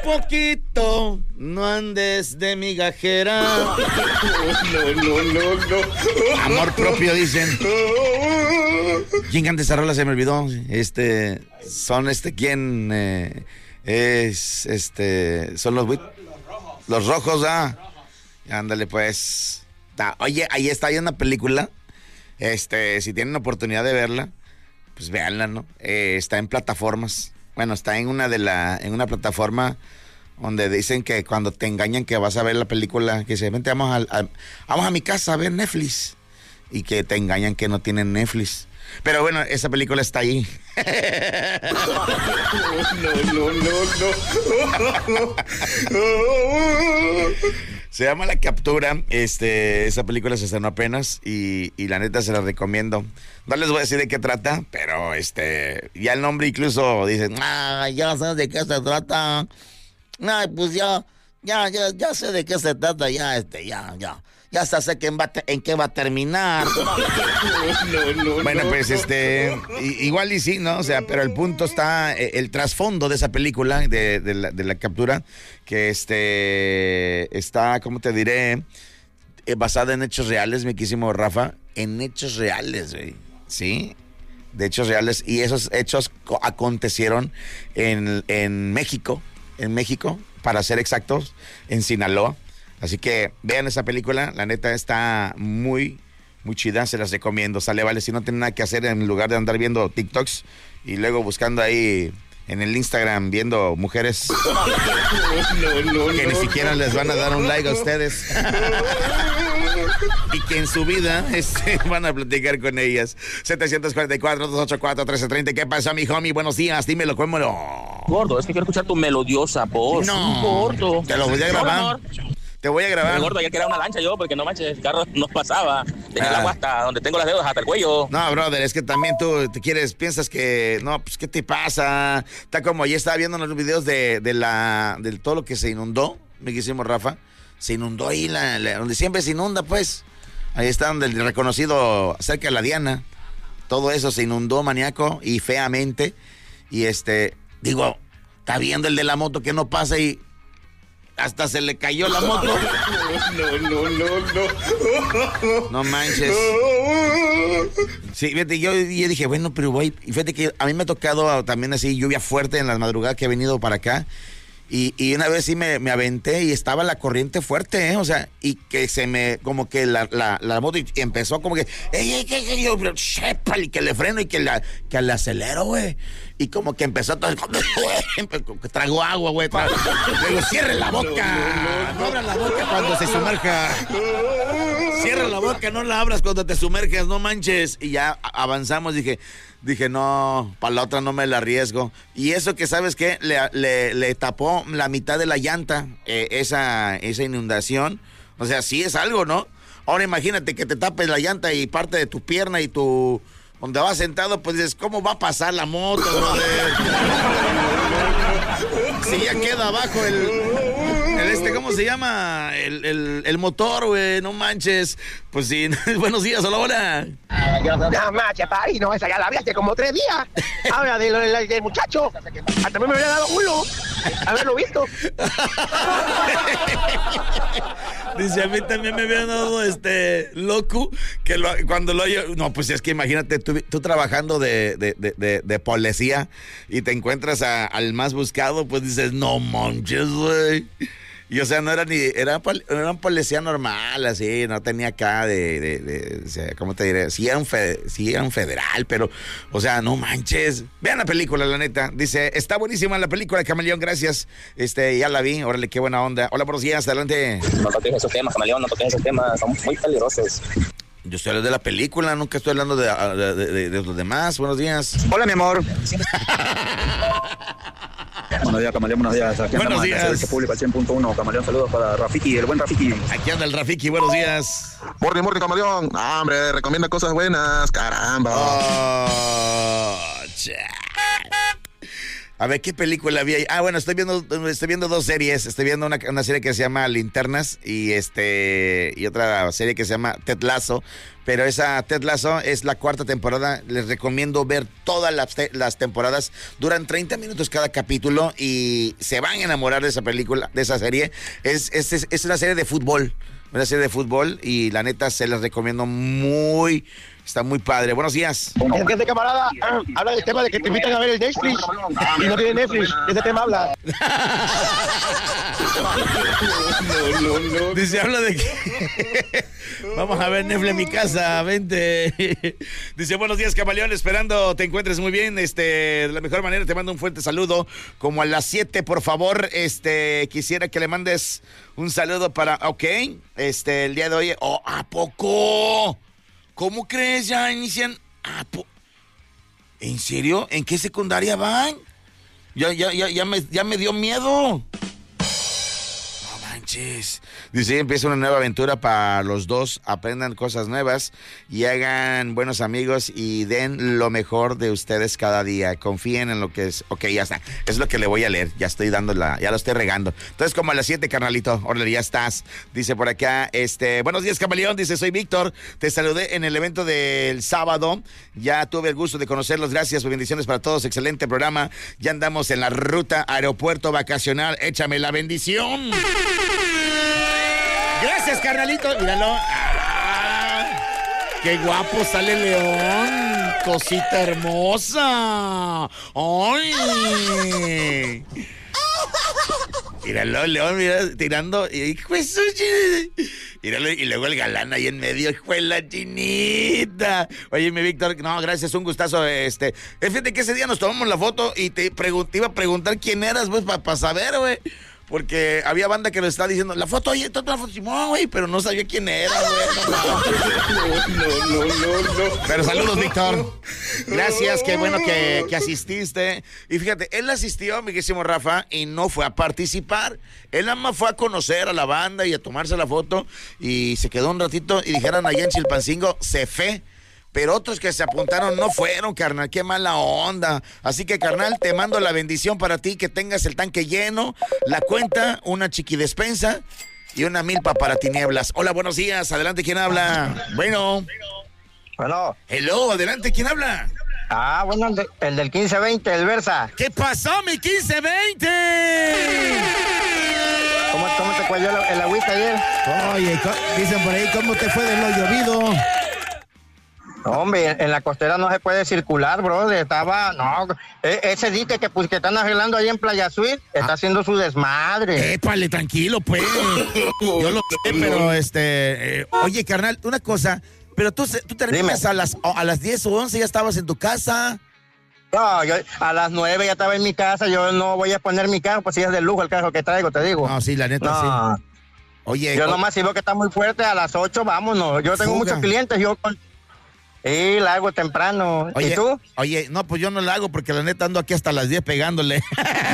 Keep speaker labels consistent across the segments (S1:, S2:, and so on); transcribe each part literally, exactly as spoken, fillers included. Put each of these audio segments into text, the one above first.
S1: poquito, no andes de migajera.
S2: No, no, no, no.
S1: Amor propio, dicen. ¿Quién canta esa rola? Se me olvidó. Este, son este, ¿quién? Eh, es, este, son los... Los rojos, ah. Ándale, pues. Ta, oye, ahí está, hay una película. Este, si tienen oportunidad de verla, pues véanla, ¿no? Eh, está en plataformas. Bueno, está en una de la, en una plataforma donde dicen que cuando te engañan que vas a ver la película, que se vente, vamos a, a, vamos a mi casa a ver Netflix. Y que te engañan que no tienen Netflix. Pero bueno, esa película está ahí.
S2: No, no, no, no.
S1: Se llama La Captura. Este, esa película se estrenó apenas y, y la neta se la recomiendo. No les voy a decir de qué trata, pero este, ya el nombre incluso dicen, ah, ya sabes de qué se trata. Ay, pues ya, ya, ya, ya sé de qué se trata, ya, este, ya, ya. Ya hasta sé que en, va te, en qué va a terminar.
S2: No, no, no,
S1: bueno, pues
S2: no,
S1: este,
S2: no.
S1: I, igual y sí, ¿no? O sea, pero el punto está, el, el trasfondo de esa película, de, de, la, de la captura, que este, está, ¿cómo te diré? Eh, basada en hechos reales, mi quísimo Rafa, en hechos reales, güey, ¿sí? De hechos reales, y esos hechos acontecieron en, en México, en México, para ser exactos, en Sinaloa. Así que vean esa película, la neta está muy, muy chida, se las recomiendo. Sale, vale, si no tienen nada que hacer en lugar de andar viendo TikToks y luego buscando ahí en el Instagram viendo mujeres
S2: No, no,
S1: que
S2: no,
S1: ni siquiera
S2: no,
S1: les van a dar un like a ustedes. Y que en su vida este, van a platicar con ellas. setecientos cuarenta y cuatro, doscientos ochenta y cuatro, trece treinta. ¿Qué pasa, mi homie? Buenos días, dímelo, ¿cómo lo?
S3: Gordo, es que quiero escuchar tu melodiosa voz.
S1: No,
S3: gordo.
S1: te lo voy a grabar.
S3: No, amor.
S1: Te voy a grabar.
S3: Pero, gordo, ayer quería una lancha yo, porque no manches, el carro no pasaba. Tenía
S1: Ah.
S3: el agua hasta donde tengo las dedos, hasta el cuello.
S1: No, brother, es que también tú te quieres, piensas que, no, pues, ¿qué te pasa? Está como, ya estaba viendo los videos de, de la, de todo lo que se inundó, mi quísimo Rafa. Se inundó ahí, la, la, donde siempre se inunda, pues. Ahí está donde el reconocido, cerca de la Diana. Todo eso se inundó, maníaco, y feamente. Y este, digo, está viendo el de la moto que no pasa y hasta se le cayó la moto.
S2: No, no, no, no.
S1: No manches. Sí, fíjate, yo, yo dije, bueno, pero voy. Y fíjate que a mí me ha tocado también así lluvia fuerte en las madrugadas que he venido para acá. Y, y una vez sí me, me aventé y estaba la corriente fuerte, ¿eh? O sea, y que se me, como que la, la, la moto empezó como que, ey, ey, ey, ey, yo, shepa, y que le freno y que, la, que le acelero, güey. Y como que empezó todo, tragó agua, güey. Luego, cierre la boca. No abras la boca cuando se sumerja. Cierra la boca, no la abras cuando te sumerges, no manches. Y ya avanzamos, dije, dije, no, para la otra no me la arriesgo. Y eso que, ¿sabes qué? Le, le, le tapó la mitad de la llanta, eh, esa, esa inundación. O sea, sí es algo, ¿no? Ahora imagínate que te tapes la llanta y parte de tu pierna y tu... donde vas sentado, pues dices, ¿cómo va a pasar la moto, brother? Si ya queda abajo el... el este, ¿cómo se llama? El, el, el motor, güey, no manches. Pues sí, buenos días, hola, hola.
S4: No manches, Pari, no, esa ya la vi hace como tres días. Habla del, del, del muchacho. Hasta me hubiera dado uno. Haberlo visto.
S1: Dice, a mí también me habían dado este loco, que lo, cuando lo oye, no, pues es que imagínate tú, tú trabajando de, de, de, de, de policía y te encuentras a, al más buscado, pues dices, no manches, güey. Y o sea, no era ni, era, era un policía normal, así, no tenía acá de, de, de o sea, ¿cómo te diré? Sí era, un fe, sí era un federal, pero, o sea, no manches. Vean la película, la neta. Dice, está buenísima la película, Camaleón, gracias. Este, ya la vi, órale, qué buena onda. Hola, buenos días, adelante.
S3: No toques esos temas, Camaleón, no toques esos temas, son muy peligrosos.
S1: Yo estoy hablando de la película, nunca estoy hablando de, de, de, de, de los demás. Buenos días.
S4: Hola, mi amor.
S5: Buenos días, Camaleón, buenos días. Aquí
S1: buenos
S5: andamos
S1: días.
S5: En el servicio público al cien punto uno. Camaleón, saludos para Rafiki, el buen Rafiki.
S1: Aquí anda el Rafiki, buenos días.
S6: Mordi, Mordi, Camaleón. Ah, hombre, recomienda cosas buenas, caramba.
S1: Oh, A ver, ¿qué película había ahí? Ah, bueno, estoy viendo, estoy viendo dos series. Estoy viendo una, una serie que se llama Linternas y este y otra serie que se llama Ted Lasso. Pero esa Ted Lasso es la cuarta temporada. Les recomiendo ver todas las, te- las temporadas. Duran treinta minutos cada capítulo y se van a enamorar de esa película, de esa serie. Es, es, es, es una serie de fútbol. Una serie de fútbol y la neta se las recomiendo muy... Está muy padre. Buenos días.
S4: Es que este camarada ah, habla del tema de que te invitan a ver el Netflix y no tiene Netflix. ¿De ese tema habla?
S2: No, no, no.
S1: Dice, habla de que... Vamos a ver Netflix en mi casa, vente. Dice, buenos días, camaleón, esperando te encuentres muy bien. Este, de la mejor manera te mando un fuerte saludo. Como a las siete, por favor, este, quisiera que le mandes un saludo para... Ok, este, el día de hoy... Oh, ¿a poco? ¿Cómo crees? Ya inician... ¿A po- ¿En serio? ¿En qué secundaria van? Ya, ya, ya, ya me, ya me dio miedo. No manches. Dice, empieza una nueva aventura para los dos, aprendan cosas nuevas y hagan buenos amigos y den lo mejor de ustedes cada día. Confíen en lo que es. Ok, ya está. Es lo que le voy a leer. Ya estoy dando la, ya lo estoy regando. Entonces, como a las siete, carnalito. Órale, ya estás. Dice por acá, este, buenos días, camaleón. Dice, soy Víctor. Te saludé en el evento del sábado. Ya tuve el gusto de conocerlos. Gracias, bendiciones para todos. Excelente programa. Ya andamos en la ruta aeropuerto vacacional. Échame la bendición. Gracias, carnalito. Míralo. Ah, qué guapo sale León. Cosita hermosa. Ay. Míralo, León, mira, tirando. Hijo de su chi- Míralo, y luego el galán ahí en medio, hijo de la chinita. Oye, mi Víctor, no, gracias, un gustazo. Este, eh, fíjate que ese día nos tomamos la foto y te, pregun- te iba a preguntar quién eras, pues, para pa saber, güey. Porque había banda que nos estaba diciendo, la foto, oye, toda la foto, Simón, güey, pero no sabía quién era, güey.
S2: No, no, no, no, no.
S1: Pero saludos, Víctor. Gracias, qué bueno que, que asististe. Y fíjate, él asistió, mi querísimo Rafa, y no fue a participar. Él nada más fue a conocer a la banda y a tomarse la foto. Y se quedó un ratito y dijeron allá en Chilpancingo, se fue. Pero otros que se apuntaron no fueron, carnal. Qué mala onda. Así que, carnal, te mando la bendición para ti, que tengas el tanque lleno, la cuenta, una chiquidespensa y una milpa para tinieblas. Hola, buenos días. Adelante, ¿quién habla? Bueno.
S7: Bueno.
S1: Hello, adelante, ¿quién habla?
S7: Ah, bueno, el, de, el del quince veinte, el Versa.
S1: ¿Qué pasó, mi quince veinte?
S7: ¿Cómo, cómo te cuello el, el agüita ayer?
S1: Oye, dicen por ahí, ¿cómo te fue de lo llovido?
S7: Hombre, en la costera no se puede circular, bro. Estaba, no, e- ese dique que, pues, que están arreglando ahí en Playa Suite, está ah. haciendo su desmadre.
S1: Épale, tranquilo, pues. Yo lo sé, pero este, eh, oye, carnal, una cosa, pero tú, tú terminas a las, a las diez o once, ya estabas en tu casa.
S7: No, yo a las nueve ya estaba en mi casa, yo no voy a poner mi carro, pues si es de lujo el carro que traigo, te digo.
S1: No, sí, la neta,
S7: no.
S1: sí. Oye.
S7: Yo nomás si veo que está muy fuerte, a las ocho, vámonos. Yo tengo fuga. Muchos clientes, yo con... Sí, la hago temprano.
S1: Oye,
S7: ¿y tú?
S1: Oye, no, pues yo no la hago porque la neta ando aquí hasta las diez pegándole.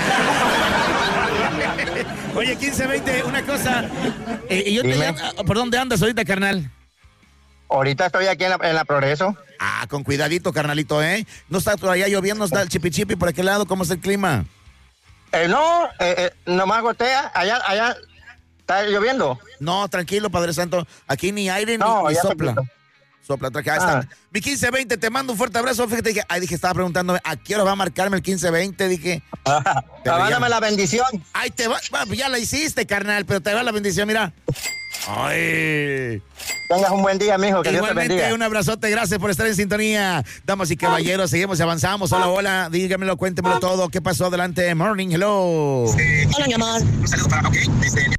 S1: Oye, quince veinte, una cosa. Eh, y yo te llamo, ¿por dónde andas ahorita, carnal?
S7: Ahorita estoy aquí en la, en la Progreso.
S1: Ah, con cuidadito, carnalito, ¿eh? ¿No está por allá lloviendo? ¿Está el chipi chipi por aquel lado? ¿Cómo es el clima?
S7: Eh, no, eh, eh, nomás gotea. Allá, allá, ¿está lloviendo?
S1: No, tranquilo, Padre Santo. Aquí ni aire
S7: no,
S1: ni, ni sopla.
S7: Poquito.
S1: Sopla, acá está. Ah. Mi quince veinte, te mando un fuerte abrazo. Fíjate que, ay, dije, estaba preguntándome, ¿a qué hora va a marcarme el quince veinte? Dije.
S7: Ah, mándame la bendición.
S1: Ay, te va, ya la hiciste, carnal, pero te va la bendición, mira. Ay.
S7: Tengas un buen día, mijo, que
S1: Igualmente,
S7: Dios te bendiga.
S1: Un abrazote, gracias por estar en sintonía. Damas y caballeros, seguimos y avanzamos. Hola, hola, dígamelo, cuéntemelo todo. ¿Qué pasó? Adelante, morning, hello.
S8: Sí. Hola, mi amor.
S6: Saludos para, ok, dice...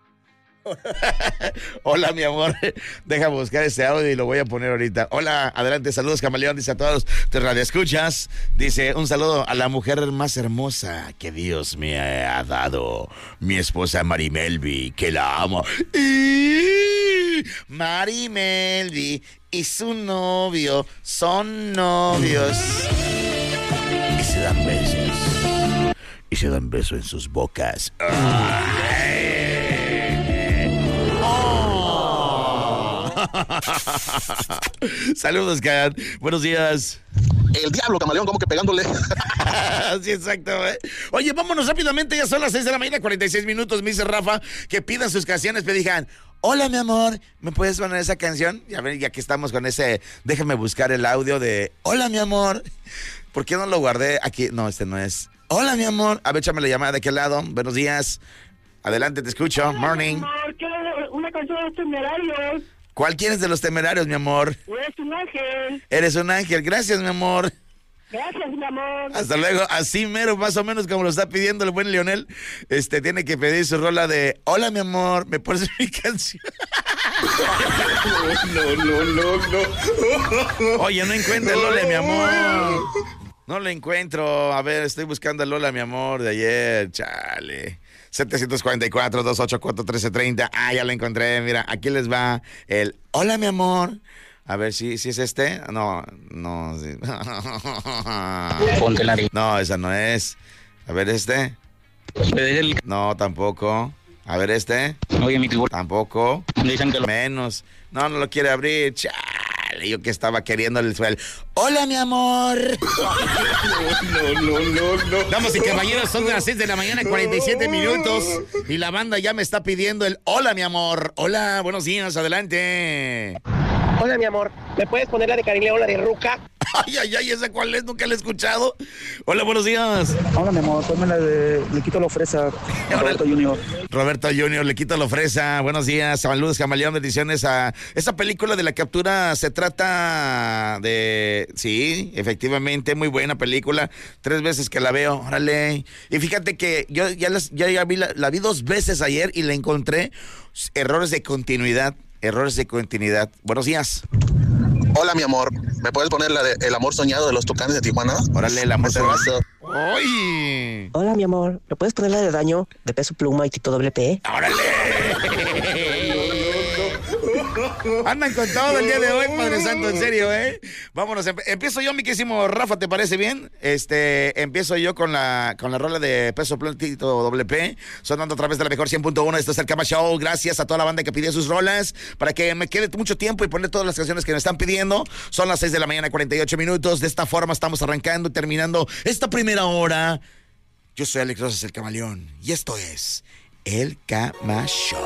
S1: Hola, mi amor. Deja buscar este audio y lo voy a poner ahorita. Hola, adelante, saludos, camaleón. Dice a todos tus radioescuchas. Dice un saludo a la mujer más hermosa que Dios me ha dado. Mi esposa Mari Melvi, que la amo. Y Mari Melvi y su novio son novios. Y se dan besos. Y se dan besos en sus bocas. ¡Ay! Saludos, Kat. Buenos días.
S6: El diablo, camaleón, como que pegándole.
S1: Sí, exacto, ¿eh? Oye, vámonos rápidamente, ya son las seis de la mañana, cuarenta y seis minutos, me dice Rafa, que pidan sus canciones, pero digan, hola, mi amor, ¿me puedes poner esa canción? Ya ver, ya que estamos con ese, déjame buscar el audio de, hola, mi amor, ¿por qué no lo guardé aquí? No, este no es. Hola, mi amor, a ver, échame la llamada de aquel lado, buenos días, adelante, te escucho, hola, morning.
S8: Mi amor, quiero una canción de los Temerarios.
S1: ¿Cuál quieres de los Temerarios, mi amor?
S8: Eres un ángel.
S1: Eres un ángel, gracias, mi amor.
S8: Gracias, mi amor.
S1: Hasta luego, así mero, más o menos como lo está pidiendo el buen Leonel, este, tiene que pedir su rola de, hola, mi amor, ¿me pones mi canción?
S2: No, no, no, no.
S1: Oye, no encuentro el Lola, mi amor. No lo encuentro. A ver, estoy buscando el Lola, mi amor, de ayer. Chale. setecientos cuarenta y cuatro, doscientos ochenta y cuatro, trece treinta. Ah, ya lo encontré. Mira, aquí les va el hola, mi amor. A ver si, si es este. No, no. Sí.
S3: Ponte la...
S1: No, esa no es. A ver, este. No, tampoco. A ver, este.
S3: Oye, mi tío.
S1: Tampoco.
S3: Dicen que lo...
S1: Menos. No, no lo quiere abrir. Chale, yo que estaba queriendo el suelo. Hola, mi amor.
S2: No, no, no, no.
S1: Damas y caballeros, son las seis de la mañana, cuarenta y siete minutos. Y la banda ya me está pidiendo el hola, mi amor. Hola, buenos días, adelante.
S4: Hola, mi amor, ¿me puedes poner la de Karim León, la de Ruca?
S1: Ay, ay, ay, ¿esa cuál es? Nunca la he escuchado. Hola, buenos días.
S5: Hola, mi amor, ponme la de Le quito la fresa, Roberto Junior.
S1: Roberto Junior, Le quito la fresa. Buenos días, saludos, camaleón, bendiciones a... Esa película de La Captura se trata de... Sí, efectivamente, muy buena película. Tres veces que la veo, órale. Y fíjate que yo ya, las, ya, ya vi la, la vi dos veces ayer y le encontré errores de continuidad. Errores de continuidad. Buenos días.
S6: Hola, mi amor, ¿me puedes poner la de El amor soñado de los Tucanes de Tijuana?
S1: Órale, el amor soñado.
S6: soñado.
S1: ¡Ay!
S9: Hola, mi amor, ¿me puedes poner la de Daño de Peso Pluma y Tito Doble P?
S1: ¡Órale! Andan con todo el día de hoy, Padre Santo, en serio, ¿eh? Vámonos, empiezo yo, mi querísimo Rafa, ¿te parece bien? Este, empiezo yo con la con la rola de Peso Pluma y Tito Doble P, sonando a través de la mejor cien punto uno. Esto es el Cama Show. Gracias a toda la banda que pidió sus rolas, para que me quede mucho tiempo y poner todas las canciones que me están pidiendo. Son las seis de la mañana, cuarenta y ocho minutos. De esta forma estamos arrancando y terminando esta primera hora. Yo soy Alex Rosas, el Camaleón, y esto es el Cama Show.